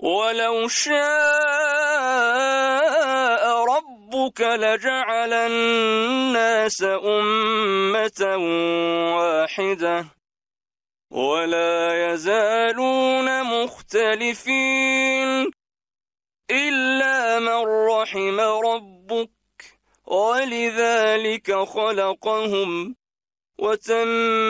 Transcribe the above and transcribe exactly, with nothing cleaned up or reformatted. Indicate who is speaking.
Speaker 1: ولو شاء ربك لجعل الناس أمة واحدة ولا يزالون مختلفين إلا من رحم ربك ولذلك خلقهم وتم